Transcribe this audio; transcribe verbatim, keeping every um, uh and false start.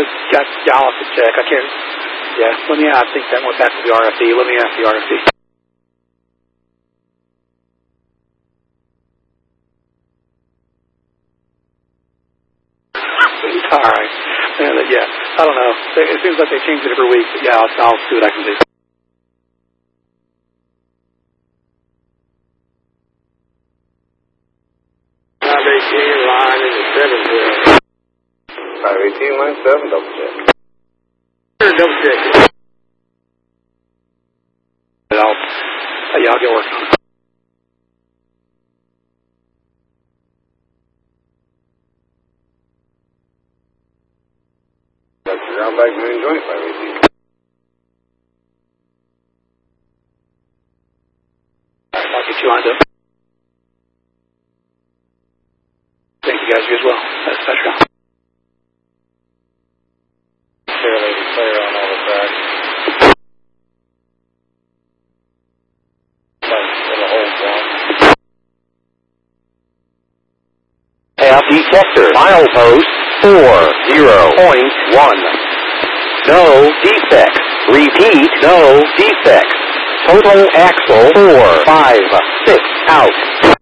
got, yeah, I'll have to check. I can't, yeah, let me, I think that went back to the R F E. Let me ask the R F E. All right. Yeah, yeah, I don't know. It seems like they change it every week, but yeah, I'll, I'll see what I can do. five eighteen, line in the seven zero. five eighteen, line seven, double check. Double check. I'll, yeah, I'll get working on it. That's the ground back main joint, five eighteen. All right, I'll get you lined up. Thank you guys, you as well. That's Petra. Fairly clear on all the tracks. Little holes on. Have detector. Milepost four zero point one. No defects. Repeat, no defects. Total axle four five six out.